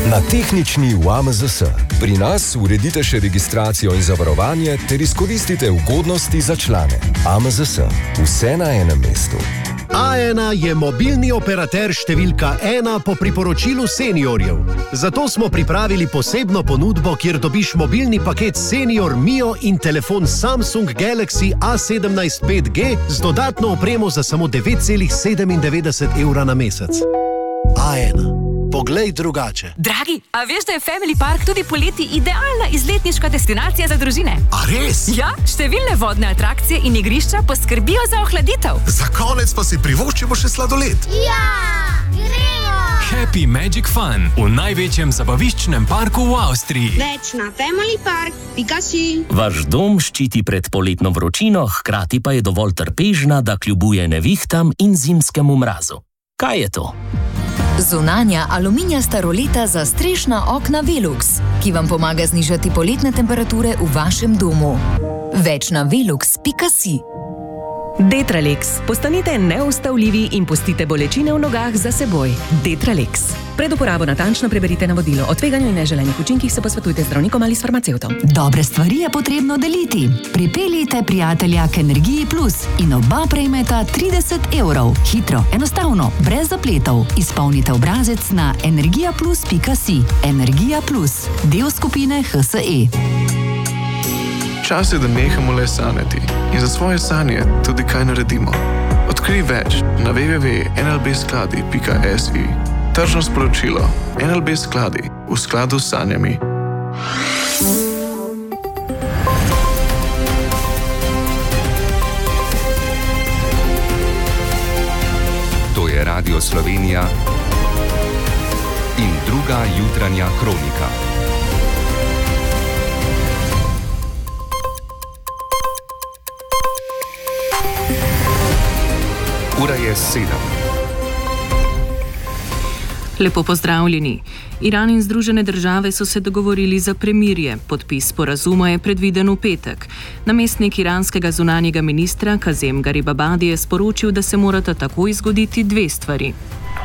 Na tehnični v AMZS. Pri nas uredite še registracijo in zavarovanje ter izkoristite ugodnosti za člane. AMZS. Vse na enem mestu. A1 je mobilni operater številka 1 po priporočilu seniorjev. Zato smo pripravili posebno ponudbo, kjer dobiš mobilni paket Senior Mio in telefon Samsung Galaxy A17 5G z dodatno opremo za samo 9,97 € na mesec. A1. Poglej drugače. Dragi, a veš, da je Family Park tudi poleti idealna izletniška destinacija za družine? A res? Ja, številne vodne atrakcije in igrišča poskrbijo za ohladitev. Za konec pa si privoščimo še sladoled. Ja, gremo! Happy Magic Fun v največjem zabaviščnem parku v Avstriji. Več na familypark.si. Vaš dom ščiti pred poletno vročino, hkrati pa je dovolj trpežna, da kljubuje nevihtam in zimskemu mrazu. Kaj je to? Zunanja aluminijasta roleta za strešna okna Velux, ki vam pomaga znižati poletne temperature v vašem domu. Več na velux.si. Detralex. Postanite neustavljivi in pustite bolečine v nogah za seboj. Detralex. Pred uporabo natančno preberite navodilo. O tveganju in neželenih učinkih se posvetujte z zdravnikom ali s farmacevtom. Dobre stvari je potrebno deliti. Pripeljite prijatelja k Energiji Plus in oba prejmeta 30 €. Hitro, enostavno, brez zapletov. Izpolnite obrazec na energijaplus.si. Energija Plus, del skupine HSE. Čas je, da nehamo le sanjati in za svoje sanje tudi kaj naredimo. Odkrij več na www.nlbskladi.si. Tržno sporočilo. NLB Skladi v skladu s sanjami. To je Radio Slovenija in druga jutranja kronika. Ura je 7. Lepo pozdravljeni. Iran in Združene države so se dogovorili za premirje. Podpis sporazuma je predviden v petek. Namestnik iranskega zunanjega ministra Kazem Garibabadi je sporočil, da se morata takoj zgoditi dve stvari.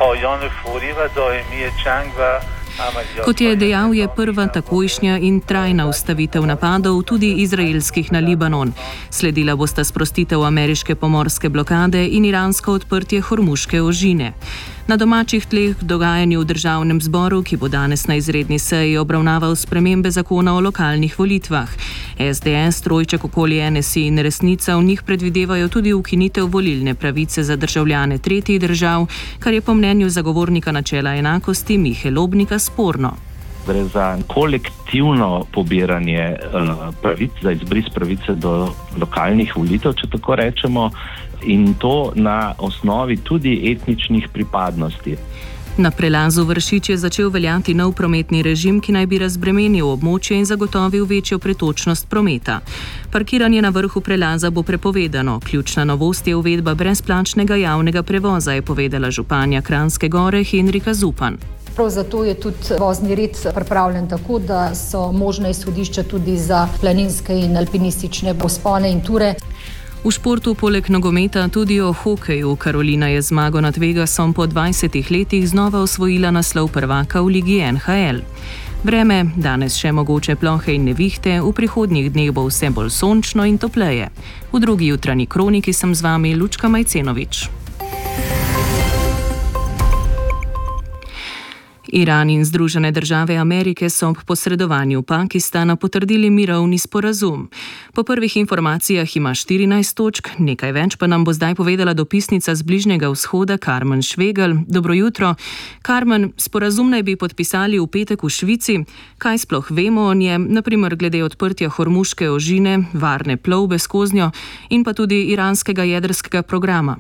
Kot je dejal, je prva takojšnja in trajna ustavitev napadov, tudi izraelskih, na Libanon. Sledila bosta sprostitev ameriške pomorske blokade in iransko odprtje Hormuške ožine. Na domačih tleh dogajanje v državnem zboru, ki bo danes na izredni seji obravnaval spremembe zakona o lokalnih volitvah. SDS, trojček okoli NSI in Resnica v njih predvidevajo tudi ukinitev volilne pravice za državljane tretjih držav, kar je po mnenju zagovornika načela enakosti Mihe Lobnika sporno. Gre za kolektivno pobiranje pravic, za izbris pravice do lokalnih volitev, če tako rečemo, in to na osnovi tudi etničnih pripadnosti. Na prelazu Vršič je začel veljati nov prometni režim, ki naj bi razbremenil območje in zagotovil večjo pretočnost prometa. Parkiranje na vrhu prelaza bo prepovedano. Ključna novost je uvedba brezplačnega javnega prevoza, je povedala županja Kranjske Gore Henrika Zupan. Prav zato je tudi vozni red pripravljen tako, da so možne izhodišča tudi za planinske in alpinistične vzpone in ture. V športu poleg nogometa tudi o hokeju. Karolina je zmago nad Vegasom po 20 letih znova osvojila naslov prvaka v ligi NHL. Vreme, danes še mogoče plohe in nevihte, v prihodnjih dneh bo vse bolj sončno in topleje. V drugi jutranji kroniki sem z vami Lučka Majcenovič. Iran in Združene države Amerike so ob posredovanju Pakistana potrdili mirovni sporazum. Po prvih informacijah ima 14 točk, nekaj več pa nam bo zdaj povedala dopisnica z Bližnjega vzhoda Karmen Švegel. Dobro jutro. Karmen, sporazum naj bi podpisali v petek v Švici. Kaj sploh vemo o njem, naprimer glede odprtja Hormuške ožine, varne plovbe skoznjo in pa tudi iranskega jedrskega programa?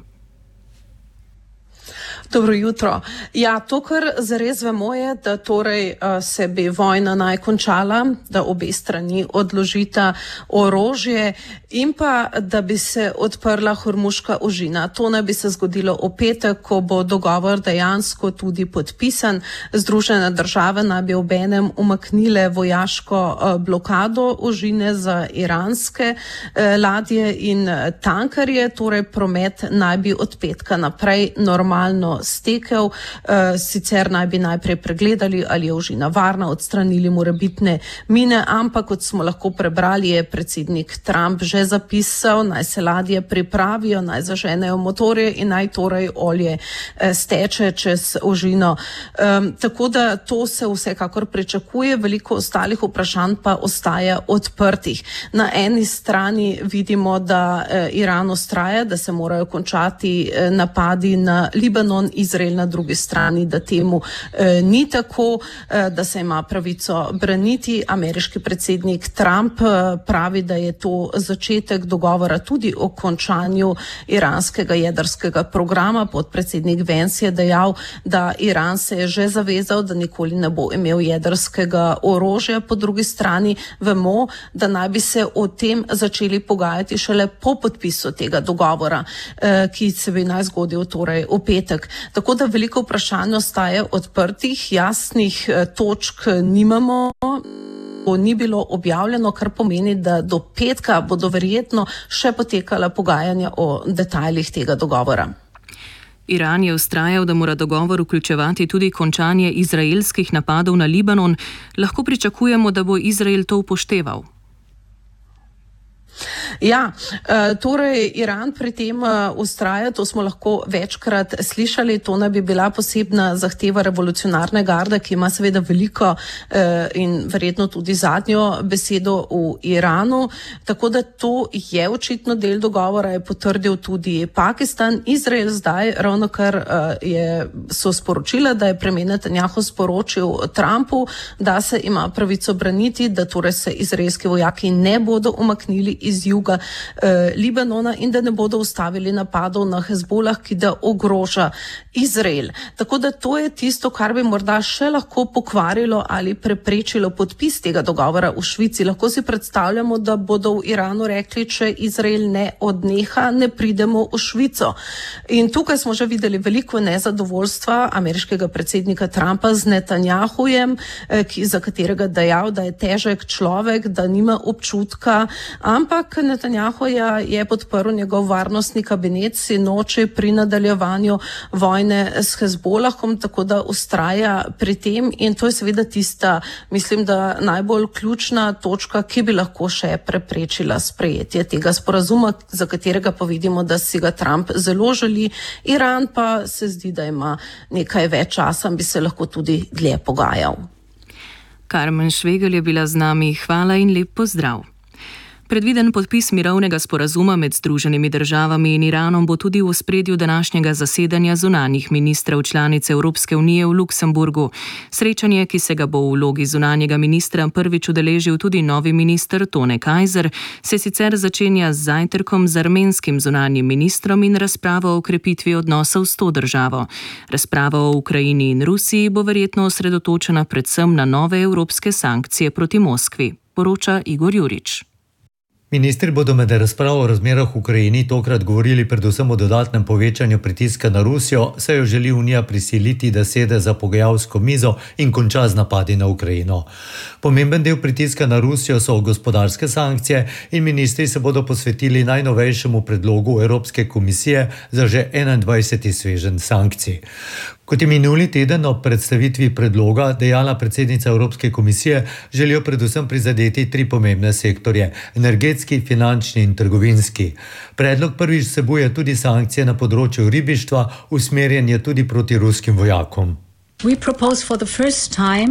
Dobro jutro. Ja, to, kar zares vemo, je, da torej se bi vojna naj končala, da obe strani odložita orožje in pa, da bi se odprla Hormuška ožina. To naj bi se zgodilo v petek, ko bo dogovor dejansko tudi podpisan. Združene države naj bi obenem umaknile vojaško blokado ožine za iranske ladje in tankerje, torej promet naj bi od petka naprej normalno ožino stekel. Sicer naj bi najprej pregledali, ali je ožina varna, odstranili morebitne mine, ampak kot smo lahko prebrali, je predsednik Trump že zapisal, naj se ladje pripravijo, naj zaženejo motorje in naj torej olje steče čez ožino. Tako da to se vsekakor pričakuje, veliko ostalih vprašanj pa ostaja odprtih. Na eni strani vidimo, da Iran ustraja, da se morajo končati napadi na Libanon, Izrael na drugi strani, da temu ni tako, da se ima pravico braniti. Ameriški predsednik Trump pravi, da je to začetek dogovora tudi o končanju iranskega jedrskega programa. Podpredsednik Vance je dejal, da Iran se je že zavezal, da nikoli ne bo imel jedrskega orožja. Po drugi strani vemo, da naj bi se o tem začeli pogajati šele po podpisu tega dogovora, ki se bi naj zgodil torej v petek. Tako da veliko vprašanj ostaje odprtih, jasnih točk nimamo. To ni bilo objavljeno, kar pomeni, da do petka bodo verjetno še potekala pogajanja o detajlih tega dogovora. Iran je vztrajal, da mora dogovor vključevati tudi končanje izraelskih napadov na Libanon. Lahko pričakujemo, da bo Izrael to upošteval. Ja, torej Iran pri tem vztraja, to smo lahko večkrat slišali, to naj bi bila posebna zahteva revolucionarne garde, ki ima seveda veliko in verjetno tudi zadnjo besedo v Iranu, tako da to je očitno del dogovora, je potrdil tudi Pakistan. Izrael zdaj ravnokar so sporočila, da je premijer Netanjahu sporočil Trumpu, da se ima pravico braniti, da torej se izraelski vojaki ne bodo umaknili iz juga Libanona in da ne bodo ustavili napadov na Hezbolah, ki da ogroža Izrael. Tako da to je tisto, kar bi morda še lahko pokvarilo ali preprečilo podpis tega dogovora v Švici. Lahko si predstavljamo, da bodo v Iranu rekli, če Izrael ne odneha, ne pridemo v Švico. In tukaj smo že videli veliko nezadovoljstva ameriškega predsednika Trumpa z Netanjahujem, za katerega dejal, da je težek človek, da nima občutka, ampak Netanjahuja je podprl njegov varnostni kabinet sinoči pri nadaljevanju vojne s Hezbolahom, tako da ustraja pri tem in to je seveda tista, mislim, da najbolj ključna točka, ki bi lahko še preprečila sprejetje tega sporazuma, za katerega pa vidimo, da si ga Trump zelo želi. Iran pa se zdi, da ima nekaj več časa in bi se lahko tudi dlje pogajal. Karmen Švegelj je bila z nami, hvala in lep pozdrav. Predviden podpis mirovnega sporazuma med Združenimi državami in Iranom bo tudi v ospredju današnjega zasedanja zunanjih ministrov članic Evropske unije v Luksemburgu. Srečanje, ki se ga bo v vlogi zunanjega ministra prvič udeležil tudi novi minister Tone Kajzer, se sicer začenja z zajtrkom z armenskim zunanjim ministrom in razpravo o krepitvi odnosov s to državo. Razprava o Ukrajini in Rusiji bo verjetno osredotočena predvsem na nove evropske sankcije proti Moskvi, poroča Igor Jurič. Ministri bodo med razpravo o razmerah v Ukrajini tokrat govorili predvsem o dodatnem povečanju pritiska na Rusijo, saj jo želi Unija prisiliti, da sede za pogajalsko mizo in konča z napadi na Ukrajino. Pomemben del pritiska na Rusijo so gospodarske sankcije in ministri se bodo posvetili najnovejšemu predlogu Evropske komisije za že 21. sveženj sankcij. Kot je minuli teden ob predstavitvi predloga dejala predsednica Evropske komisije, želijo predvsem prizadeti 3 pomembne sektorje: energetski, finančni in trgovinski. Predlog prvič vsebuje tudi sankcije na področju ribištva, usmerjen je tudi proti ruskim vojakom. We propose for the first time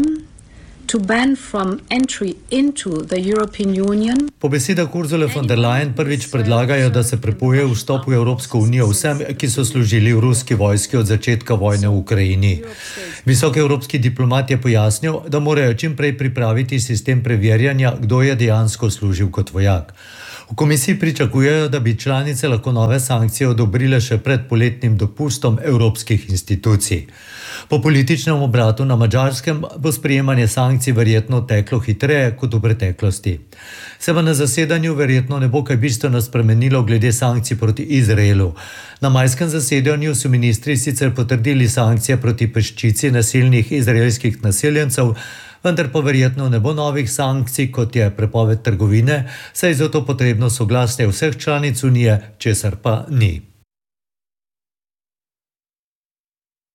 to ban from entry into the European Union. Po besedah Ursule von der Leyen prvič predlagajo, da se prepoje vstop v Evropsko unijo vsem, ki so služili v ruski vojski od začetka vojne v Ukrajini. Visoki evropski diplomat je pojasnil, da morajo čim prej pripraviti sistem preverjanja, kdo je dejansko služil kot vojak. V komisiji pričakujejo, da bi članice lahko nove sankcije odobrile še pred poletnim dopustom evropskih institucij. Po političnem obratu na Madžarskem bo sprejemanje sankcij verjetno teklo hitreje kot v preteklosti. Se pa na zasedanju verjetno ne bo kaj bistveno spremenilo glede sankcij proti Izraelu. Na majskem zasedanju so ministri sicer potrdili sankcije proti peščici nasilnih izraelskih naseljencev, vendar pa verjetno ne bo novih sankcij, kot je prepoved trgovine, saj je zato potrebno soglasje vseh članic Unije, česar pa ni.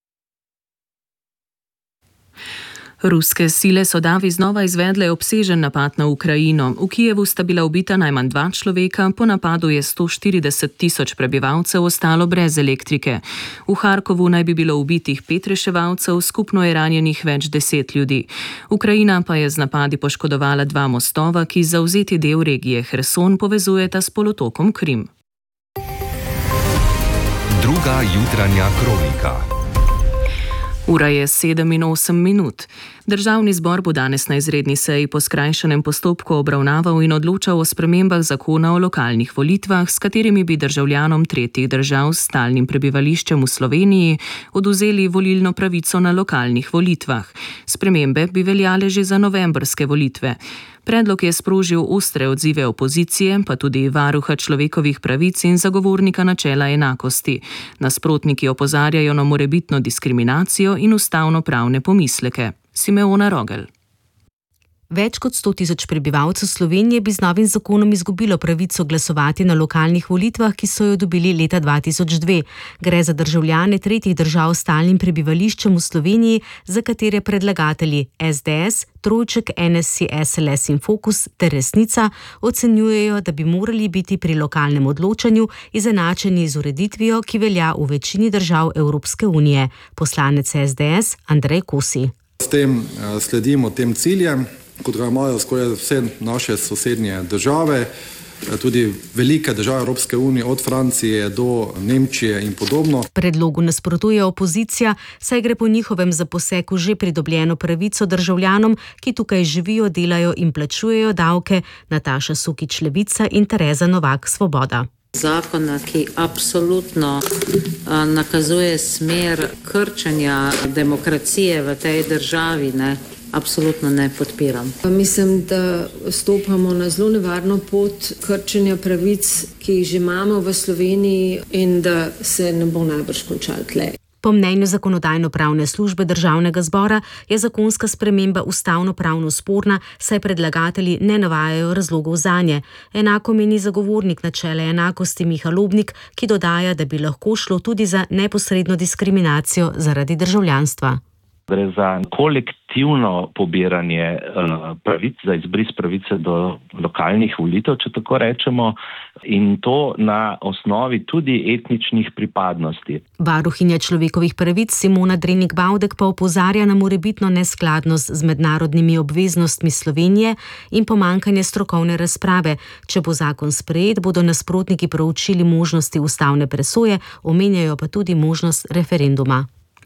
Ruske sile so davi znova izvedle obsežen napad na Ukrajino. V Kijevu sta bila ubita najmanj 2 človeka, po napadu je 140.000 prebivalcev ostalo brez elektrike. V Harkovu naj bi bilo ubitih 5 reševalcev, skupno je ranjenih več 10 ljudi. Ukrajina pa je z napadi poškodovala 2 mostova, ki zavzeti del regije Herson povezujeta s polotokom Krim. Druga jutranja kronika. Ura je 7:08. Državni zbor bo danes na izredni seji po skrajšanem postopku obravnaval in odločal o spremembah zakona o lokalnih volitvah, s katerimi bi državljanom tretjih držav s stalnim prebivališčem v Sloveniji odvzeli volilno pravico na lokalnih volitvah. Spremembe bi veljale že za novembrske volitve. Predlog je sprožil ostre odzive opozicije, pa tudi varuha človekovih pravic in zagovornika načela enakosti. Nasprotniki opozarjajo na morebitno diskriminacijo in ustavno-pravne pomisleke. Simeona Rogel. Več kot 100.000 prebivalcev Slovenije bi z novim zakonom izgubilo pravico glasovati na lokalnih volitvah, ki so jo dobili leta 2002. Gre za državljane tretjih držav s stalnim prebivališčem v Sloveniji, za katere predlagatelji SDS, Trojček, NSI, SLS in Fokus ter Resnica ocenjujejo, da bi morali biti pri lokalnem odločanju izenačeni z ureditvijo, ki velja v večini držav Evropske unije. Poslanec SDS Andrej Kosi. S tem sledimo tem ciljem, kot ga imajo skoraj vse naše sosednje države, tudi velike države Evropske unije, od Francije do Nemčije in podobno. Predlogu nasprotuje opozicija, saj gre po njihovem za poseg v že pridobljeno pravico državljanom, ki tukaj živijo, delajo in plačujejo davke. Nataša Sukič, Levica, in Tereza Novak, Svoboda. Zakona, ki absolutno nakazuje smer krčenja demokracije v tej državi, absolutno ne podpiram. Mislim, da stopamo na zelo nevarno pot krčenja pravic, ki jih že imamo v Sloveniji, in da se ne bo najbrž končalo tle. Po mnenju Zakonodajno-pravne službe Državnega zbora je zakonska sprememba ustavno-pravno sporna, saj predlagatelji ne navajajo razlogov zanje. Enako meni zagovornik načela enakosti Miha Lobnik, ki dodaja, da bi lahko šlo tudi za neposredno diskriminacijo zaradi državljanstva. Gre za kolektivno pobiranje pravic, za izbris pravice do lokalnih volitev, če tako rečemo, in to na osnovi tudi etničnih pripadnosti. Varuhinja človekovih pravic Simona Drenik-Bavdek pa opozarja na morebitno neskladnost z mednarodnimi obveznostmi Slovenije in pomanjkanje strokovne razprave. Če bo zakon sprejet, bodo nasprotniki proučili možnosti ustavne presoje, omenjajo pa tudi možnost referenduma.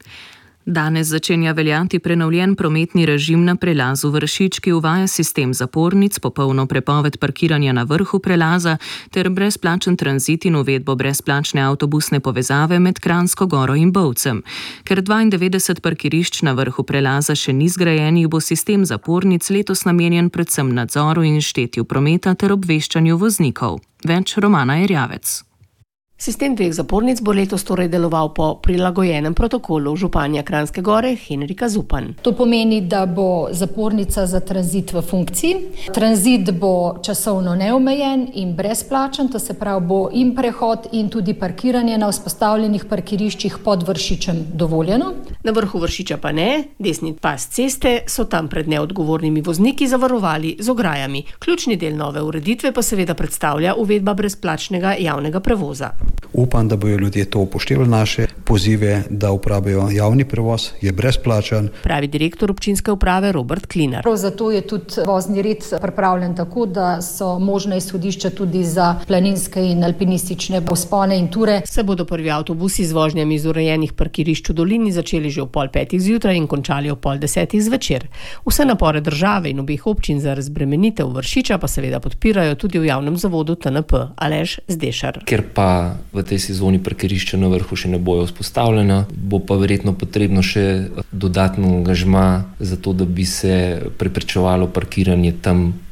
Danes začenja veljati prenovljen prometni režim na prelazu Vršič, ki uvaja sistem zapornic, popolno prepoved parkiranja na vrhu prelaza ter brezplačen tranzit in uvedbo brezplačne avtobusne povezave med Kranjsko Goro in Bovcem. Ker 92 parkirišč na vrhu prelaza še ni zgrajenih, bo sistem zapornic letos namenjen predvsem nadzoru in štetju prometa ter obveščanju voznikov. Več Romana Erjavec. Sistem 2 zapornic bo letos torej deloval po prilagojenem protokolu županja Kranjske Gore Henrika Zupan. To pomeni, da bo zapornica za tranzit v funkciji. Tranzit bo časovno neomejen in brezplačen, to se pravi bo in prehod in tudi parkiranje na vzpostavljenih parkiriščih pod Vršičem dovoljeno. Na vrhu Vršiča pa ne, desni pas ceste so tam pred neodgovornimi vozniki zavarovali z ograjami. Ključni del nove ureditve pa seveda predstavlja uvedba brezplačnega javnega prevoza. Upam, da bojo ljudje to upoštevali naše pozive, da uporabljajo javni prevoz, je brezplačen. Pravi direktor občinske uprave Robert Klinar. Prav zato je tudi vozni red pripravljen tako, da so možne izhodišča tudi za planinske in alpinistične vzpone in ture. Se bodo prvi avtobusi z vožnjami iz urejenih parkirišč v dolini začeli že ob 9:30 zjutraj in končali ob 9:30 zvečer. Vse napore države in obeh občin za razbremenitev Vršiča pa seveda podpirajo tudi v javnem zavodu TNP. Aleš Zdešar. Ker pa v tej sezoni parkirišča na vrhu še ne bojo vzpostavljena, bo pa verjetno potrebno še dodatno angažma za to, da bi se preprečevalo parkiranje tam,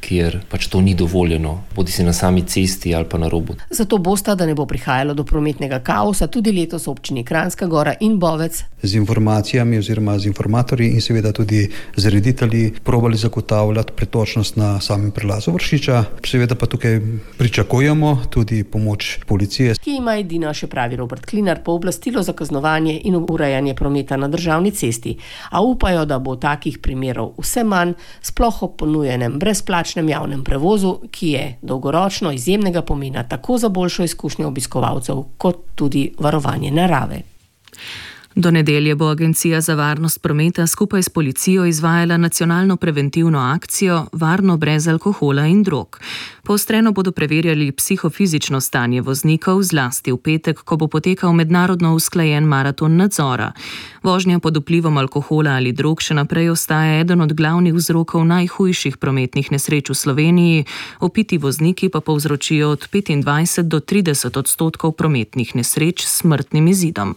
kjer pač to ni dovoljeno, bodi si na sami cesti ali pa na robu. Zato bosta, da ne bo prihajalo do prometnega kaosa, tudi letos občini Kranjska Gora in Bovec z informacijami oziroma z informatorji in seveda tudi z reditelji probali zagotavljati pretočnost na samem prelazu Vršiča. Seveda pa tukaj pričakujemo tudi pomoč policije, ki ima edina, še pravi Robert Klinar, pooblastilo za kaznovanje in urejanje prometa na državni cesti. A upajo, da bo takih primerov vse manj, sploh ob ponujenem brezplačnem javnem prevozu, ki je dolgoročno izjemnega pomena tako za boljšo izkušnjo obiskovalcev, kot tudi varovanje narave. Do nedelje bo Agencija za varnost prometa skupaj s policijo izvajala nacionalno preventivno akcijo Varno brez alkohola in drog. Poostreno bodo preverjali psihofizično stanje voznikov, zlasti v petek, ko bo potekal mednarodno usklajen maraton nadzora. Vožnja pod vplivom alkohola ali drog še naprej ostaja eden od glavnih vzrokov najhujših prometnih nesreč v Sloveniji, opiti vozniki pa povzročijo od 25 do 30% prometnih nesreč s smrtnim izidom.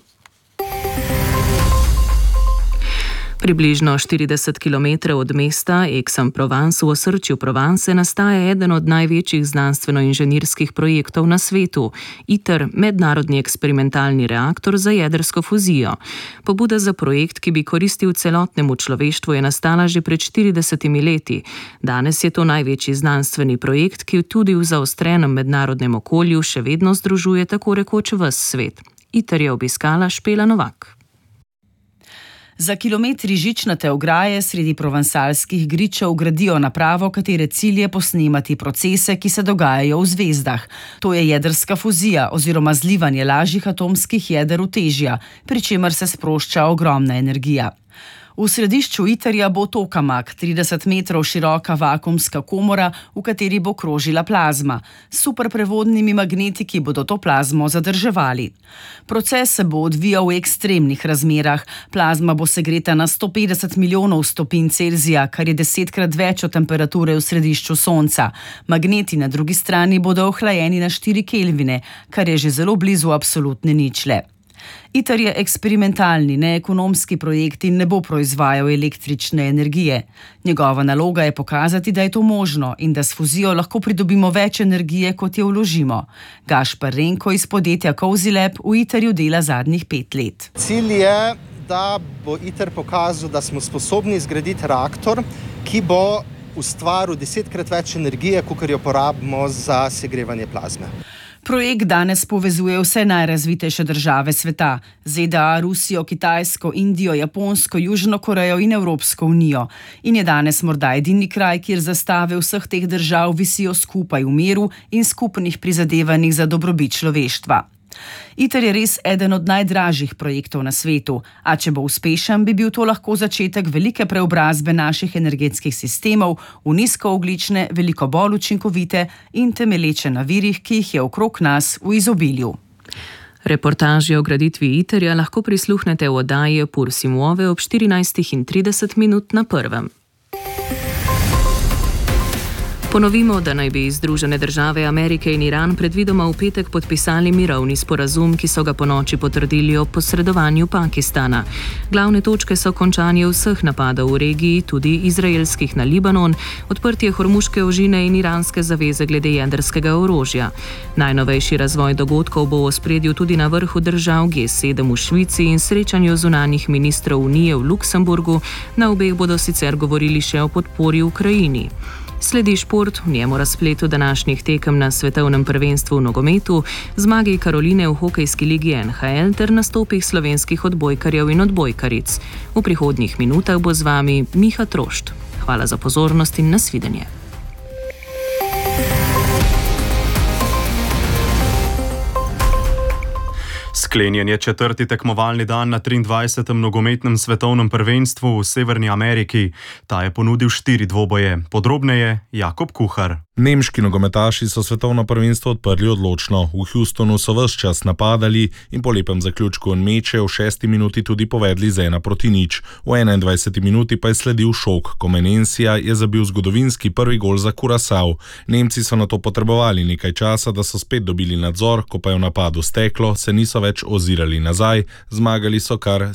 Približno 40 km od mesta Aix-en-Provence v osrčju Provence nastaja eden od največjih znanstveno-inženirskih projektov na svetu, ITER, mednarodni eksperimentalni reaktor za jedrsko fuzijo. Pobuda za projekt, ki bi koristil celotnemu človeštvu, je nastala že pred 40 leti. Danes je to največji znanstveni projekt, ki tudi v zaostrenem mednarodnem okolju še vedno združuje tako rekoč ves svet. ITER je obiskala Špela Novak. Za kilometri žičnate ograje sredi provansalskih gričev gradijo napravo, katere cilj je posnemati procese, ki se dogajajo v zvezdah. To je jedrska fuzija oziroma zlivanje lažjih atomskih jeder v težja, pri čemer se sprošča ogromna energija. V središču ITER-ja bo tokamak, 30 metrov široka vakuumska komora, v kateri bo krožila plazma. S superprevodnimi magnetiki bodo to plazmo zadrževali. Proces se bo odvijal v ekstremnih razmerah. Plazma bo segreta na 150 milijonov stopinj Celzija, kar je 10-krat več od temperature v središču Sonca. Magneti na drugi strani bodo ohlajeni na 4 kelvine, kar je že zelo blizu absolutne ničle. ITER je eksperimentalni, neekonomski projekt in ne bo proizvajal električne energije. Njegova naloga je pokazati, da je to možno in da s fuzijo lahko pridobimo več energije, kot je vložimo. Gašpar Renko iz podjetja Cozy Lab v ITER-ju dela zadnjih 5 let. Cilj je, da bo ITER pokazal, da smo sposobni zgraditi reaktor, ki bo ustvaril 10-krat več energije, kakor jo porabimo za segrevanje plazme. Projekt danes povezuje vse najrazvitejše države sveta, ZDA, Rusijo, Kitajsko, Indijo, Japonsko, Južno Korejo in Evropsko unijo. In je danes morda edini kraj, kjer zastave vseh teh držav visijo skupaj v miru in skupnih prizadevanjih za dobrobit človeštva. ITER je res eden od najdražjih projektov na svetu, a če bo uspešen, bi bil to lahko začetek velike preobrazbe naših energetskih sistemov v nizkoogljične, veliko bolj učinkovite in temelječe na virih, ki jih je okrog nas v izobilju. Reportaži o graditvi ITER-ja lahko prisluhnete v oddaji Pursi Muove ob 14:30 na Prvem. Ponovimo, da naj bi Združene države Amerike in Iran predvidoma v petek podpisali mirovni sporazum, ki so ga ponoči potrdili o posredovanju Pakistana. Glavne točke so končanje vseh napadov v regiji, tudi izraelskih na Libanon, odprtje Hormuške ožine in iranske zaveze glede jedrskega orožja. Najnovejši razvoj dogodkov bo v ospredju tudi na vrhu držav G7 v Švici in srečanju zunanjih ministrov Unije v Luksemburgu. Na obeh bodo sicer govorili še o podpori Ukrajini. Sledi šport, v njemu razpletu današnjih tekem na svetovnem prvenstvu v nogometu, zmagi Karoline v hokejski ligi NHL ter nastopih slovenskih odbojkarjev in odbojkaric. V prihodnjih minutah bo z vami Miha Trošt. Hvala za pozornost in nasvidenje. Sklenjen je 4. tekmovalni dan na 23. nogometnem svetovnem prvenstvu v Severni Ameriki. Ta je ponudil 4 dvoboje. Podrobneje Jakob Kuhar. Nemški nogometaši so svetovno prvenstvo odprli odločno. V Houstonu so ves čas napadali in po lepem zaključku meče v 6. minuti tudi povedli z 1-0. V 21. minuti pa je sledil šok, ko Menensija je zabil zgodovinski prvi gol za Curaçao. Nemci so nato potrebovali nekaj časa, da so spet dobili nadzor, ko pa je v napadu steklo, se niso več ozirali nazaj, zmagali so kar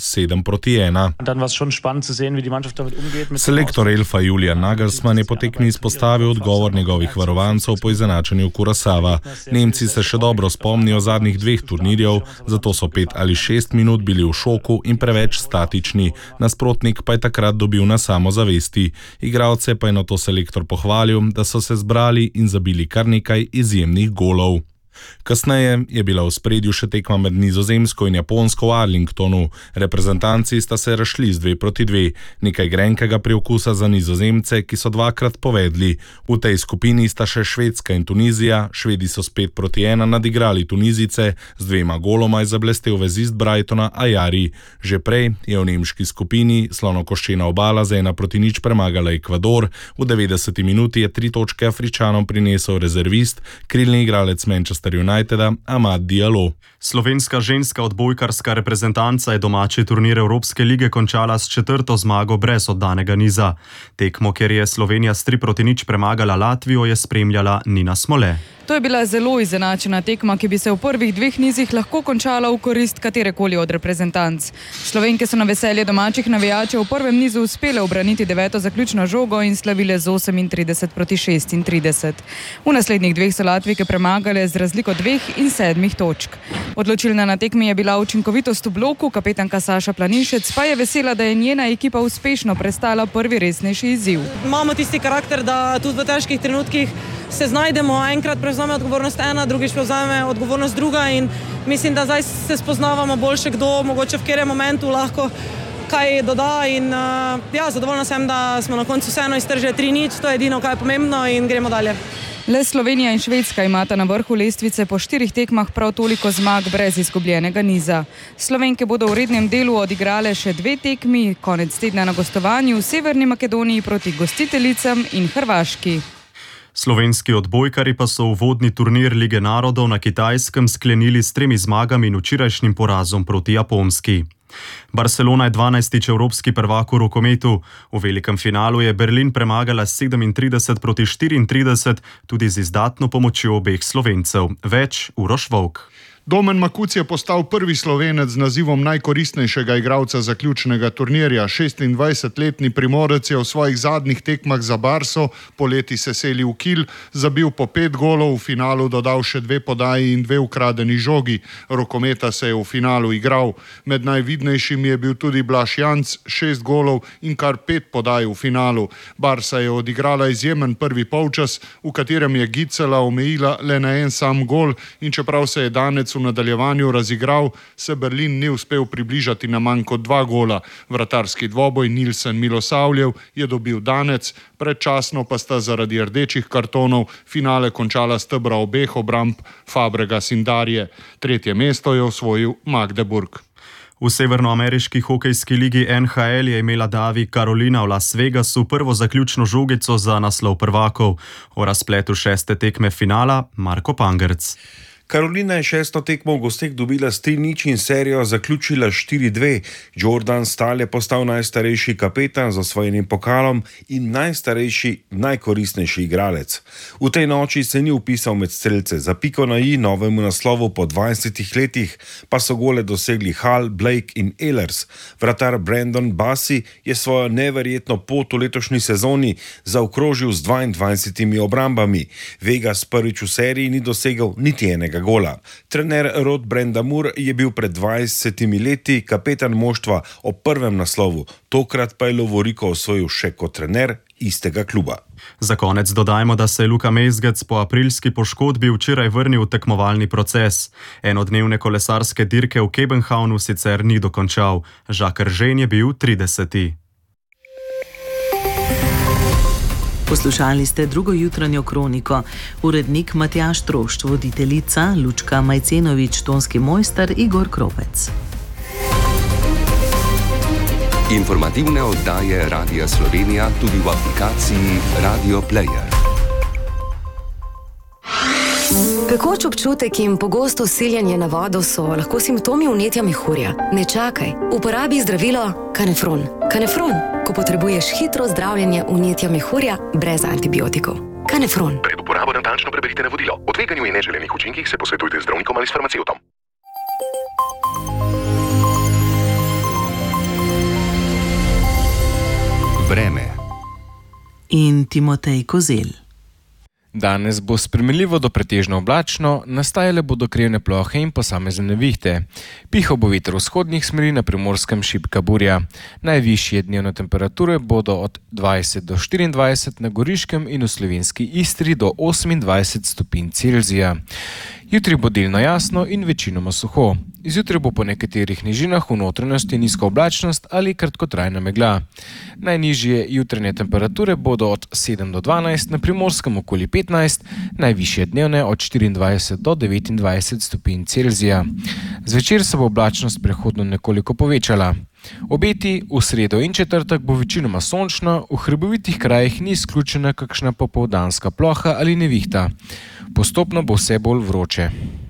7-1. Selektor Elfa Julian Nagelsmann je po tekmi izpostavil odgovor njegovih varovancev po izenačenju Curaçava. Nemci se še dobro spomnijo zadnjih 2 turnirjev, zato so 5 ali 6 minut bili v šoku in preveč statični. Nasprotnik pa je takrat dobil na samozavesti. Igralce pa je nato selektor pohvalil, da so se zbrali in zabili kar nekaj izjemnih golov. Kasneje je bila v ospredju še tekma med Nizozemsko in Japonsko v Arlingtonu. Reprezentanci sta se razšli z 2-2. Nekaj grenkega preokusa za Nizozemce, ki so 2-krat povedli. V tej skupini sta še Švedska in Tunizija. Švedi so s 5-1 nadigrali Tunizice, z 2 goloma je zablestel vezist Brightona Ajari. Že prej je v nemški skupini Slonokoščena obala z 1-0 premagala Ekvador. V 90. minuti je 3 točke Afričanom prinesel rezervist, krilni igralec Manchester Uniteda Amad Diallo. Slovenska ženska odbojkarska reprezentanca je domači turnir Evropske lige končala s 4. zmago brez oddanega niza. Tekmo, kjer je Slovenija s 3-0 premagala Latvijo, je spremljala Nina Smole. To je bila zelo izenačena tekma, ki bi se v prvih 2 nizih lahko končala v korist katerekoli od reprezentanc. Slovenke so na veselje domačih navijačev v prvem nizu uspele obraniti 9. zaključno žogo in slavile z 38-36. V naslednjih 2 so Latvijke premagale z razliko 2 in 7 točk. Odločilna na tekmi je bila učinkovitost v bloku, kapetanka Saša Planinšec pa je vesela, da je njena ekipa uspešno prestala prvi resnejši izziv. Imamo tisti karakter, da tudi v težkih trenutkih se znajdemo, enkrat prevzame odgovornost ena, drugič prevzame odgovornost druga in mislim, da zdaj se spoznavamo boljše, kdo mogoče v katerem momentu lahko kaj doda in zadovoljna sem, da smo na koncu vseeno iztržili 3-0, to je edino, kaj je pomembno in gremo dalje. Le Slovenija in Švedska imata na vrhu lestvice po 4 tekmah prav toliko zmag brez izgubljenega niza. Slovenke bodo v rednem delu odigrale še 2 tekmi, konec tedna na gostovanju v Severni Makedoniji proti gostiteljicam in Hrvaški. Slovenski odbojkari pa so uvodni turnir Lige narodov na Kitajskem sklenili s 3 zmagami in včerajšnjim porazom proti Japonski. Barcelona je 12. evropski prvak v rokometu. V velikem finalu je Berlin premagala 37-34, tudi z izdatno pomočjo obeh Slovencev. Več Uroš Volk. Domen Makuc je postal prvi Slovenec z nazivom najkoristnejšega igralca zaključnega turnirja. 26-letni Primorec je v svojih zadnjih tekmah za Barso poleti se selil v Kiel, zabil po 5 golov, v finalu dodal še 2 podaji in 2 ukradeni žogi. Rokometa se je v finalu igral. Med najvidnejšimi je bil tudi Blaž Janc, 6 golov in kar 5 podaj v finalu. Barsa je odigrala izjemen prvi polčas, v katerem je Gicela omejila le na en sam gol in čeprav se je danec v nadaljevanju razigral, se Berlin ni uspel približati na manj kot 2 gola. Vratarski dvoboj Nilsen Milosavljev je dobil danec, predčasno pa sta zaradi rdečih kartonov finale končala stebra obeh obramb Fabregas in Darje. 3. mesto je osvojil Magdeburg. V severnoameriški hokejski ligi NHL je imela Davi Carolina v Las Vegasu prvo zaključno žogico za naslov prvakov. O razpletu 6. tekme finala Marko Pangerc. Carolina je 6. tekmo v gosteh dobila s 3-0 in serijo zaključila 4-2. Jordan Staal je postal najstarejši kapetan z osvojenim pokalom in najstarejši, najkoristnejši igralec. V tej noči se ni vpisal med strelce. Za piko na i novemu naslovu po 20 letih pa so gole dosegli Hall, Blake in Ehlers. Vratar Brandon Bassi je svojo neverjetno pot v letošnji sezoni zaokrožil z 22 obrambami. Vegas prvič v seriji ni dosegel niti enega gola. Trener Rod Brendamur je bil pred 20 leti kapetan moštva ob prvem naslovu, tokrat pa je lovoriko osvojil še kot trener istega kluba. Za konec dodajmo, da se je Luka Mezgec po aprilski poškodbi včeraj vrnil v tekmovalni proces. Enodnevne kolesarske dirke v Kebenhavnu sicer ni dokončal. Jacques Eržen je bil 30. Poslušali ste drugo jutranjo kroniko. Urednik Matjaž Trošt, voditeljica Lučka Majcenovič, tonski mojster Igor Kropec. Informativne oddaje Radia Slovenija tudi v aplikaciji Radio Player. Pekoč občutek in pogosto siljenje na vodo so lahko simptomi vnetja mehurja. Ne čakaj, uporabi zdravilo Canefron. Canefron, ko potrebuješ hitro zdravljenje vnetja mehurja brez antibiotikov. Canefron. Pred uporabo natančno preberite navodilo. O tveganju in neželenih učinkih se posvetujte z zdravnikom ali s farmacevtom. Vreme. In Timotej Kozelj. Danes bo spremenljivo do pretežno oblačno, nastajale bodo krivne plohe in posamezne nevihte. Pihal bo veter vzhodnih smeri, na Primorskem šibka burja. Najvišje dnevne temperature bodo od 20 do 24, na Goriškem in v slovenski Istri do 28 stopinj Celzija. Jutri bo delno jasno in večinoma suho. Zjutraj bo po nekaterih nižinah v notranjosti nizka oblačnost ali kratkotrajna megla. Najnižje jutranje temperature bodo od 7 do 12, na Primorskem okoli 15, najvišje dnevne od 24 do 29 stopinj Celzija. Zvečer se bo oblačnost prehodno nekoliko povečala. Obeti v sredo in četrtek bo večinoma sončno, v hribovitih krajih ni izključena kakšna popoldanska ploha ali nevihta. Postopno bo vse bolj vroče.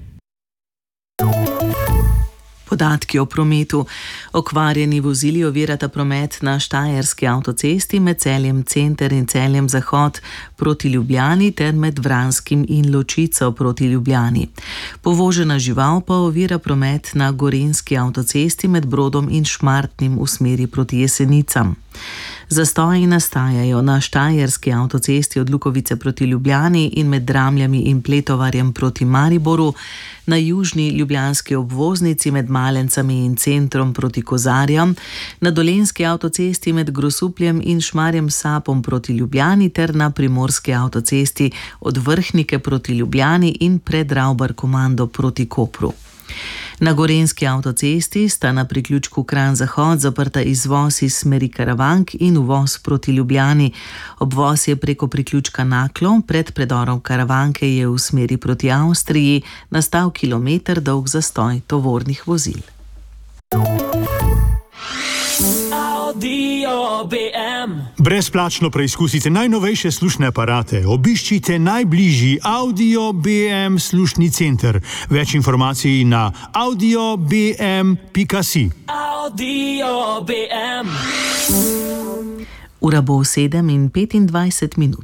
Podatki o prometu. Okvarjeni vozili ovirata promet na Štajerski avtocesti med Celjem Center in Celjem Zahod proti Ljubljani ter med Vranskim in Ločico proti Ljubljani. Povožena žival pa ovira promet na Gorenjski avtocesti med Brodom in Šmartnim v smeri proti Jesenicam. Zastoji nastajajo na Štajerski avtocesti od Lukovice proti Ljubljani in med Dramljami in Pletovarjem proti Mariboru, na južni ljubljanski obvoznici med Malencami in Centrom proti Kozarjam, na Dolenjski avtocesti med Grosupljem in Šmarjem Sapom proti Ljubljani ter na Primorski avtocesti od Vrhnike proti Ljubljani in pred Ravbar-Komando proti Kopru. Na Gorenjski avtocesti sta na priključku Kranj-Zahod zaprta izvoz iz smeri Karavank in uvoz proti Ljubljani. Obvoz je preko priključka Naklo, pred predorom Karavanke je v smeri proti Avstriji nastal kilometer dolg zastoj tovornih vozil. Brezplačno preizkusite najnovejše slušne aparate. Obiščite najbližji Audio BM slušni center. Več informacij na audiobm.si. Ura bo 7:25.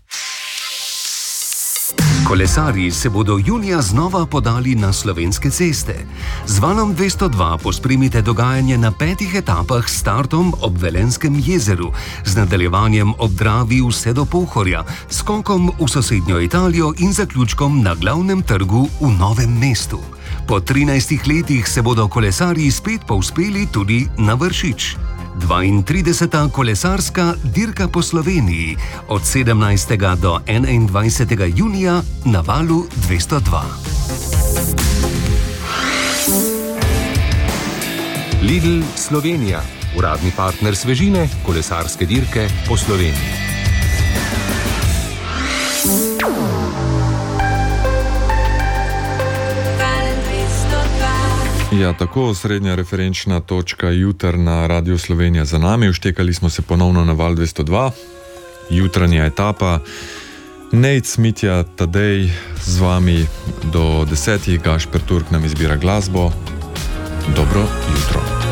Kolesarji se bodo junija znova podali na slovenske ceste. Z valom 202 pospremite dogajanje na 5 etapah s startom ob Velenskem jezeru, z nadaljevanjem ob Dravi vse do Pohorja, skokom v sosednjo Italijo in zaključkom na glavnem trgu v Novem mestu. Po 13 letih se bodo kolesarji spet povzpeli tudi na Vršič. 32. kolesarska dirka po Sloveniji od 17. do 21. junija na valu 202. Lidl Slovenija, uradni partner svežine, kolesarske dirke po Sloveniji. Ja, tako, osrednja referenčna točka jutr na Radio Slovenija za nami. Vštekali smo se ponovno na val 202. Jutranja etapa. Nejc, Mitja, Tadej z vami do 10. Gašper Turk nam izbira glasbo. Dobro jutro.